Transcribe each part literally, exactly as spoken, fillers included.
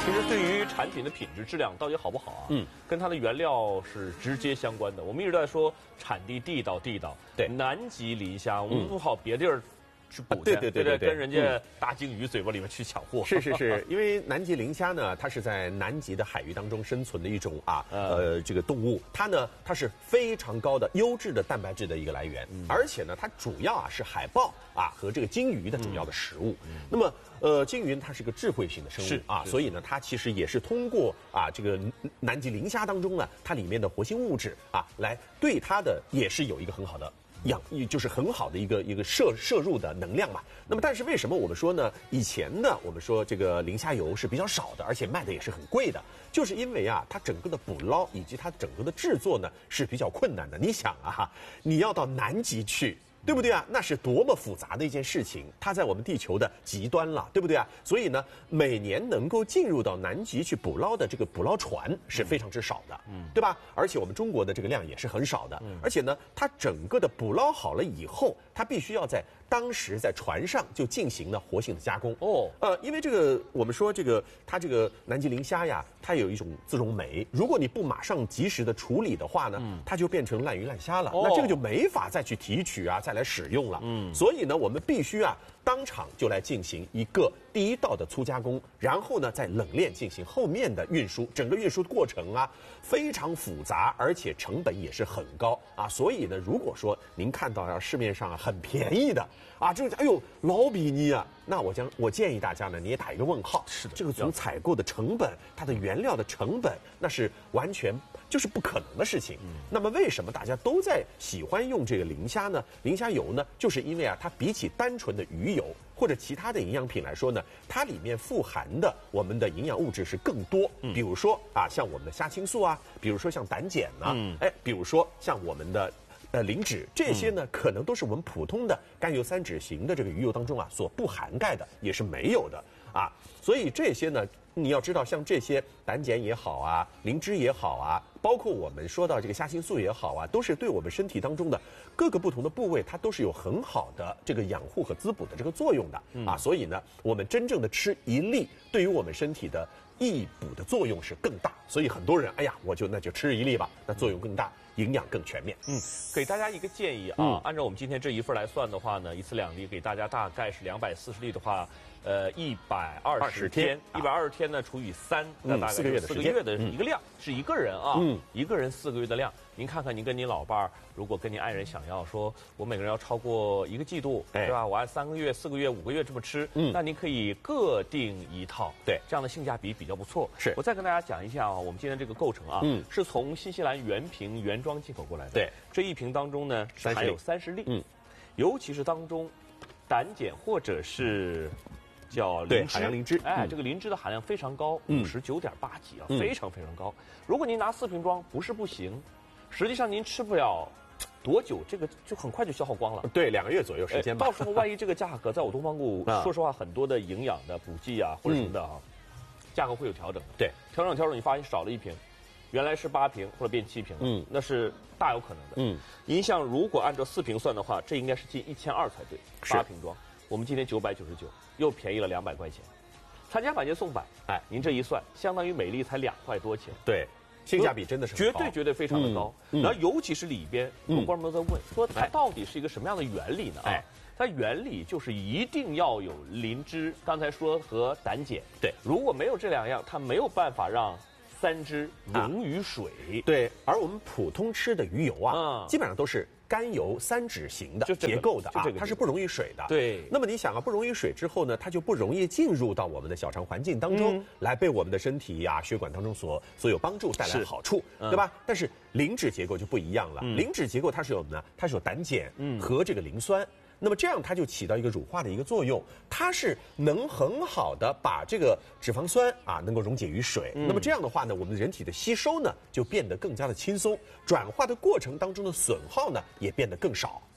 其实对于产品的品质质量到底好不好啊，嗯，跟它的原料是直接相关的。我们一直在说产地地道地道， 对， 南极磷虾，我们不好别地儿去补去， 对对对对对， 跟人家大鲸鱼嘴巴里面去抢货。 是是是，因为南极磷虾呢，它是在南极的海域当中生存的一种啊呃这个动物，它呢它是非常高的优质的蛋白质的一个来源，而且呢它主要啊是海豹啊和这个鲸鱼的主要的食物。那么呃鲸鱼它是个智慧型的生物啊，所以呢它其实也是通过啊这个南极磷虾当中呢它里面的活性物质啊来对它的也是有一个很好的。养就是很好的一个一个摄摄入的能量嘛。那么，但是为什么我们说呢？以前呢，我们说这个磷虾油是比较少的，而且卖的也是很贵的，就是因为啊，它整个的捕捞以及它整个的制作呢是比较困难的。你想啊，你要到南极去。对不对啊？那是多么复杂的一件事情，它在我们地球的极端了，对不对啊？所以呢，每年能够进入到南极去捕捞的这个捕捞船是非常之少的，嗯，对吧？而且我们中国的这个量也是很少的，嗯，而且呢，它整个的捕捞好了以后，它必须要在当时在船上就进行了活性的加工哦，呃，因为这个我们说这个它这个南极磷虾呀，它有一种自溶酶，如果你不马上及时的处理的话呢，嗯，它就变成烂鱼烂虾了，哦，那这个就没法再去提取啊，再来使用了，嗯，所以呢，我们必须啊当场就来进行一个第一道的粗加工，然后呢再冷链进行后面的运输，整个运输过程啊非常复杂，而且成本也是很高啊，所以呢，如果说您看到啊市面上啊很便宜的啊，这个哎呦老比尼啊，那我将我建议大家呢你也打一个问号，是的，这个从采购的成本，它的原料的成本，那是完全就是不可能的事情。嗯，那么为什么大家都在喜欢用这个磷虾呢？磷虾油呢，就是因为啊，它比起单纯的鱼油或者其他的营养品来说呢，它里面富含的我们的营养物质是更多。嗯，比如说啊，像我们的虾青素啊，比如说像胆碱呐，嗯，哎，比如说像我们的。呃，磷脂这些呢，可能都是我们普通的甘油三酯型的这个鱼油当中啊所不涵盖的，也是没有的啊。所以这些呢，你要知道，像这些胆碱也好啊，磷脂也好啊，包括我们说到这个虾青素也好啊，都是对我们身体当中的各个不同的部位，它都是有很好的这个养护和滋补的这个作用的、嗯、啊。所以呢，我们真正的吃一粒，对于我们身体的益补的作用是更大。所以很多人，哎呀，我就那就吃一粒吧，那作用更大。营养更全面。嗯， 给大家一个建议啊，嗯、按照我们今天这一份来算的话呢，一次两粒给大家大概是两百四十粒的话，呃，一百二十天，一百二十天呢除以三，那大概四个月的四个月的一个量，嗯、是一个人啊，嗯，一个人四个月的量。您看看，您跟您老伴儿，如果跟您爱人想要说，我每个人要超过一个季度，哎、对吧？我按三个月、四个月、五个月这么吃，嗯，那您可以各订一套， 对， 这样的性价比比较不错。 是， 我再跟大家讲一下啊，我们今天这个构成啊，嗯，是从新西兰原瓶原装进口过来的， 对， 这一瓶当中呢含有三十粒，嗯，尤其是当中胆碱或者是。叫磷脂， 海洋磷脂， 哎，嗯、这个磷脂的含量非常高，五十九点八几啊，嗯、非常非常高。如果您拿四瓶装，不是不行，实际上您吃不了多久，这个就很快就消耗光了。 对，两个月左右时间吧。 到时候万一这个价格在我东方顾，说实话，很多的营养的补剂啊或者什么的啊，嗯、价格会有调整。 对， 调整调整，你发现少了一瓶，原来是八瓶或者变七瓶，嗯，那是大有可能的。嗯，您像如果按照四瓶算的话，这应该是近一千二才对，八瓶装。我们今天九百九十九，又便宜了两百块钱，参加买件送百，哎，您这一算，相当于每粒才两块多钱， 对，性价比真的是绝对绝对非常的高。嗯、然后尤其是里边，有观众都在问，说它到底是一个什么样的原理呢？哎，它原理就是一定要有磷脂，刚才说和胆碱， 对， 如果没有这两样，它没有办法让三脂溶于水。 啊、对，而我们普通吃的鱼油啊，嗯、基本上都是。甘油三酯型的结构的啊，它是不溶于水的。 对， 那么你想啊，不溶于水之后呢，它就不容易进入到我们的小肠环境当中，嗯、来被我们的身体呀、啊、血管当中所所有帮助，带来好处，嗯、对吧？但是磷脂结构就不一样了，嗯、磷脂结构它是有呢，它是有胆碱和这个磷酸。嗯那么这样它就起到一个乳化的一个作用，它是能很好的把这个脂肪酸啊能够溶解于水。嗯、那么这样的话呢，我们人体的吸收呢就变得更加的轻松，转化的过程当中的损耗呢也变得更少。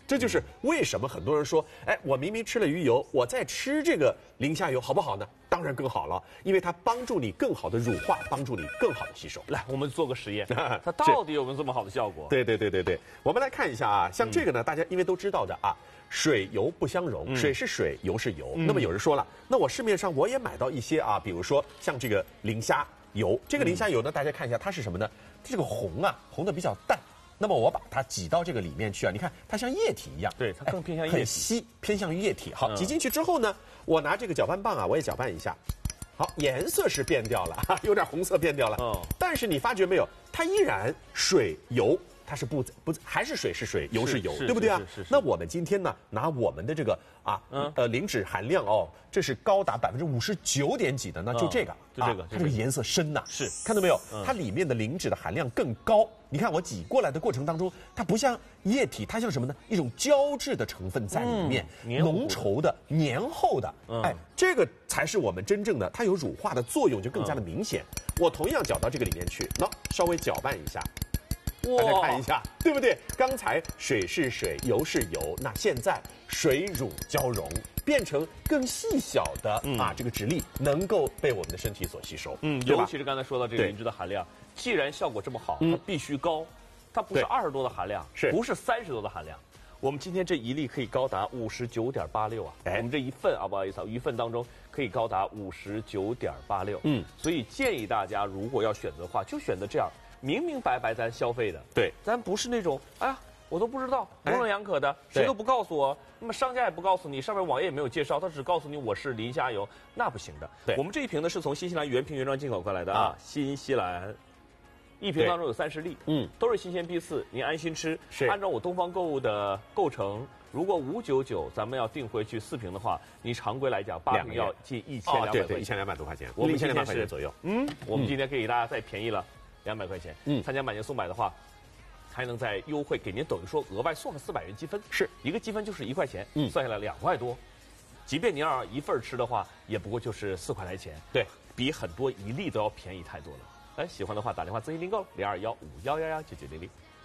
这就是为什么很多人说，哎，我明明吃了鱼油，我再吃这个磷虾油好不好呢？当然更好了，因为它帮助你更好的乳化，帮助你更好的吸收。 来，我们做个实验，它到底有没有这么好的效果？ 对对对对对，我们来看一下啊，像这个呢，嗯、大家因为都知道的啊，水油不相容，嗯、水是水，油是油。嗯、那么有人说了，那我市面上我也买到一些啊，比如说像这个磷虾油，这个磷虾油呢，嗯、大家看一下它是什么呢？这个红啊，红的比较淡。那么我把它挤到这个里面去啊，你看它像液体一样， 对，它更偏向液体， 很稀，偏向于液体。好，挤进去之后呢，我拿这个搅拌棒啊，我也搅拌一下。好，颜色是变掉了，哈，有点红色变掉了。哦，但是你发觉没有，它依然水油，它是不不还是水是水，油是油，对不对啊？是是。那我们今天呢，拿我们的这个啊，嗯、呃，磷脂含量哦，这是高达百分之五十九点几的，那就这个， 就这个， 它这个颜色深呐， 是， 看到没有？它里面的磷脂的含量更高。你看我挤过来的过程当中，它不像液体，它像什么呢？一种胶质的成分在里面，嗯、浓稠的、黏厚的，嗯、哎，这个才是我们真正的，它有乳化的作用，就更加的明显。嗯、我同样搅到这个里面去，那稍微搅拌一下。大家看一下，对不对？刚才水是水，油是油，那现在水乳交融，变成更细小的、嗯、啊，这个脂粒能够被我们的身体所吸收。 嗯，尤其是刚才说到这个磷脂的含量，既然效果这么好，它必须高，它不是二十多的含量， 是不是三十多的含量？我们今天这一粒可以高达五十九点八六啊！哎，我们这一份啊，不好意思啊，一份当中可以高达五十九点八六。嗯，所以建议大家如果要选择的话，就选择这样。明明白白咱消费的， 对， 咱不是那种，哎呀，我都不知道，模棱两可的，谁都不告诉我，那么商家也不告诉你，上面网页也没有介绍，他只告诉你我是磷虾油，那不行的。 对， 我们这一瓶呢是从新西兰原瓶原装进口过来的啊，新西兰，一瓶当中有三十粒，嗯，都是新鲜批次，您安心吃。 是， 按照我东方购物的构成，如果五九九咱们要订回去四瓶的话，你常规来讲八瓶要近一千两百块钱， 对对，一千两百多块钱，我们一千两百块钱左右。 嗯，我们今天可以给大家再便宜了。两百块钱，嗯，参加买年送买的话，还能再优惠给您等于说额外送了四百元积分， 是一个积分就是一块钱，嗯，算下来两块多，即便您要一份吃的话，也不过就是四块来钱， 对， 比很多一粒都要便宜太多了。来，喜欢的话打电话咨询订购零二幺五幺幺幺九九零零。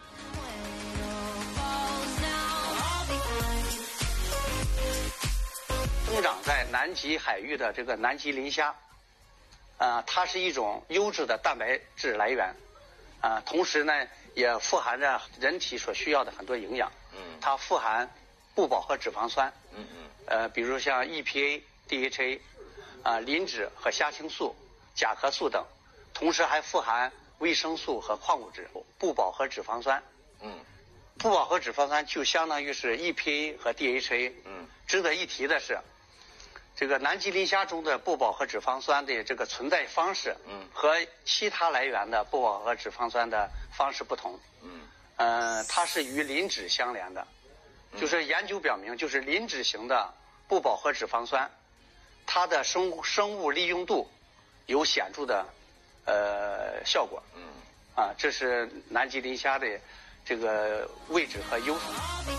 生长在南极海域的这个南极磷虾。呃，它是一种优质的蛋白质来源，啊、呃，同时呢，也富含着人体所需要的很多营养。嗯，它富含不饱和脂肪酸。嗯嗯。呃，比如像 E P A、D H A， 啊、呃，磷脂和虾青素、甲壳素等，同时还富含维生素和矿物质。不饱和脂肪酸。嗯。不饱和脂肪酸就相当于是 E P A 和 D H A。嗯。值得一提的是。这个南极磷虾中的不饱和脂肪酸的这个存在方式，嗯，和其他来源的不饱和脂肪酸的方式不同，嗯，呃，它是与磷脂相连的，就是研究表明，就是磷脂型的不饱和脂肪酸，它的生生物利用度有显著的呃效果，嗯，啊，这是南极磷虾的这个位置和优势。